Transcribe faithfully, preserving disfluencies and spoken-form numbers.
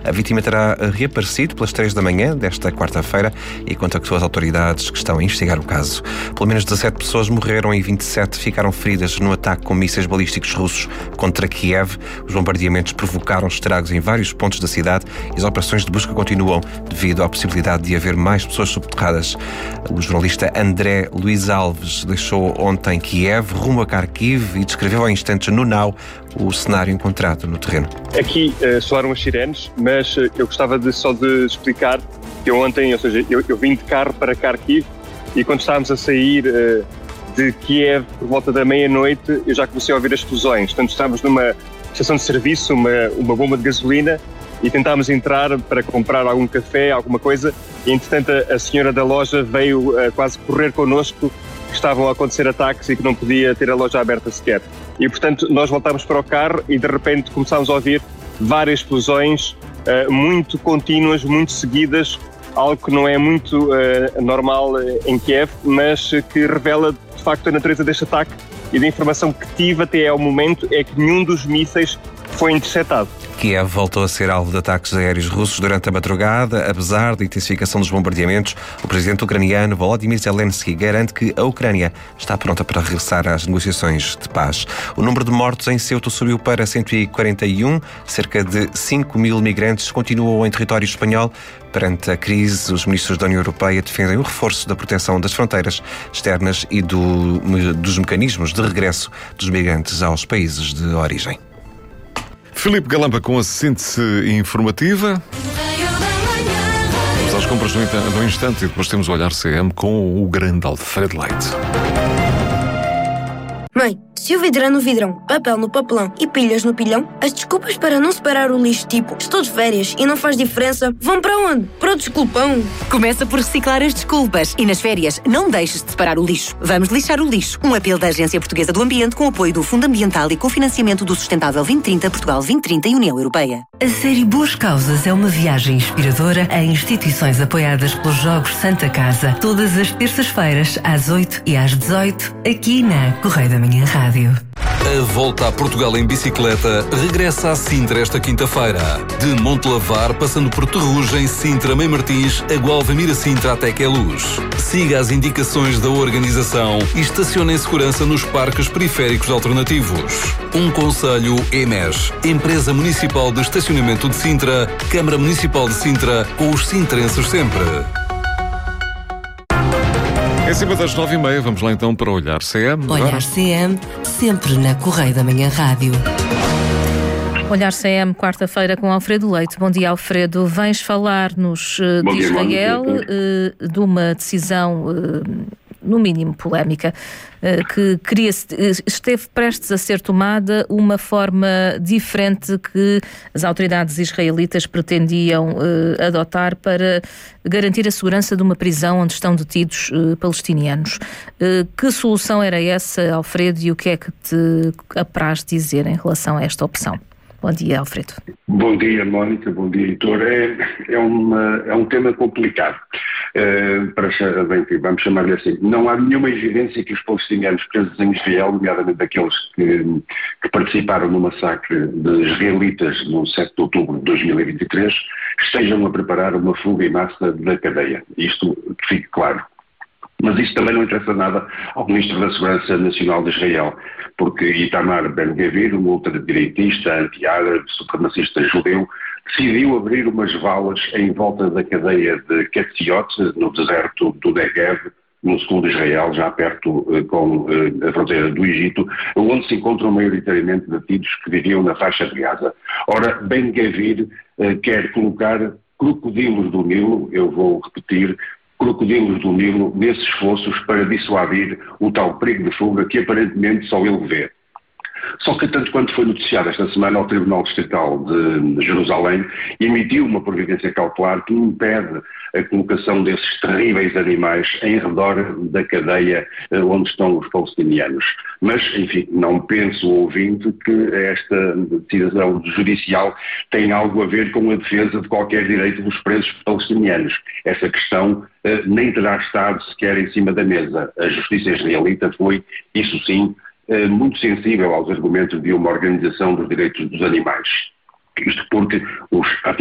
A vítima terá reaparecido pelas três da manhã desta quarta-feira e contactou as autoridades que estão a investigar o caso. Pelo menos dezassete pessoas morreram e vinte e sete ficaram feridas no ataque com mísseis balísticos russos contra Kiev. Os bombardeamentos provocaram estragos em vários pontos da cidade e as operações de busca continuam devido à possibilidade de haver mais pessoas subterradas. O jornalista André Luís Alves deixou ontem Kiev rumo a Kharkiv e descreveu há instantes no Now o cenário encontrado no terreno. Aqui uh, soaram as sirenes, mas uh, eu gostava de, só de explicar que eu ontem, ou seja, eu, eu vim de carro para Kharkiv e quando estávamos a sair uh, de Kiev por volta da meia-noite eu já comecei a ouvir as explosões. Portanto, estávamos numa estação de serviço, uma, uma bomba de gasolina e tentámos entrar para comprar algum café, alguma coisa e entretanto a, a senhora da loja veio uh, quase correr connosco que estavam a acontecer ataques e que não podia ter a loja aberta sequer. E portanto nós voltámos para o carro e de repente começámos a ouvir várias explosões uh, muito contínuas, muito seguidas, algo que não é muito uh, normal uh, em Kiev, mas uh, que revela de facto a natureza deste ataque e da informação que tive até ao momento é que nenhum dos mísseis foi interceptado. Kiev voltou a ser alvo de ataques aéreos russos durante a madrugada. Apesar da intensificação dos bombardeamentos, o presidente ucraniano Volodymyr Zelensky garante que a Ucrânia está pronta para regressar às negociações de paz. O número de mortos em Ceuta subiu para cento e quarenta e um. Cerca de cinco mil migrantes continuam em território espanhol. Perante a crise, os ministros da União Europeia defendem o reforço da proteção das fronteiras externas e do, dos mecanismos de regresso dos migrantes aos países de origem. Filipe Galamba com a síntese informativa. Vamos às compras no instante e depois temos o Olhar C M com o grande Alfredo Leite. Mãe, se o vidrão no vidrão, papel no papelão e pilhas no pilhão, as desculpas para não separar o lixo tipo estou de férias e não faz diferença vão para onde? Para o desculpão. Começa por reciclar as desculpas e nas férias não deixes de separar o lixo. Vamos lixar o lixo. Um apelo da Agência Portuguesa do Ambiente com apoio do Fundo Ambiental e cofinanciamento do Sustentável vinte trinta, Portugal vinte trinta e União Europeia. A série Boas Causas é uma viagem inspiradora a instituições apoiadas pelos Jogos Santa Casa, todas as terças-feiras às oito e às dezoito, aqui na Correio da Manhã Rádio. A volta a Portugal em bicicleta regressa a Sintra esta quinta-feira. De Montelavar, passando por Terrugem, Sintra, Mãe Martins, a Gualvamira Sintra até Queluz. Siga as indicações da organização e estacione em segurança nos parques periféricos alternativos. Um conselho E M E S, Empresa Municipal de Estacionamento de Sintra, Câmara Municipal de Sintra, com os sintrenses sempre. Em cima das nove e meia, vamos lá então para o Olhar C M. Olhar Agora. C M, sempre na Correio da Manhã Rádio. Olhar C M, quarta-feira com Alfredo Leite. Bom dia, Alfredo. Vens falar-nos uh, de Israel, uh, de uma decisão, uh, no mínimo polémica, uh, que queria, esteve prestes a ser tomada uma forma diferente que as autoridades israelitas pretendiam uh, adotar para garantir a segurança de uma prisão onde estão detidos uh, palestinianos. Uh, que solução era essa, Alfredo, e o que é que te apraz dizer em relação a esta opção? Bom dia, Alfredo. Bom dia, Mónica. Bom dia, Heitor. É, é, uma, é um tema complicado. Uh, para, bem, vamos chamar-lhe assim. Não há nenhuma evidência que os palestinianos presos em Israel, nomeadamente aqueles que, que participaram no massacre de israelitas no sete de outubro de dois mil e vinte e três, estejam a preparar uma fuga em massa da cadeia. Isto que fique claro. Mas isso também não interessa nada ao Ministro da Segurança Nacional de Israel, porque Itamar Ben-Gvir, um ultradireitista, anti-árabe, supremacista judeu, decidiu abrir umas valas em volta da cadeia de Ketziot, no deserto do Negev, no sul de Israel, já perto eh, com eh, a fronteira do Egito, onde se encontram maioritariamente detidos que viviam na faixa de Gaza. Ora, Ben-Gvir eh, quer colocar crocodilos do Nilo, eu vou repetir, crocodilos do Nilo nesses fossos para dissuadir o tal perigo de fuga que aparentemente só ele vê. Só que, tanto quanto foi noticiado esta semana, o Tribunal Distrital de Jerusalém emitiu uma providência cautelar que impede a colocação desses terríveis animais em redor da cadeia onde estão os palestinianos. Mas, enfim, não penso, ouvinte, que esta decisão judicial tem algo a ver com a defesa de qualquer direito dos presos palestinianos. Essa questão eh, nem terá estado sequer em cima da mesa. A justiça israelita foi, isso sim, eh, muito sensível aos argumentos de uma organização dos direitos dos animais. Isto porque os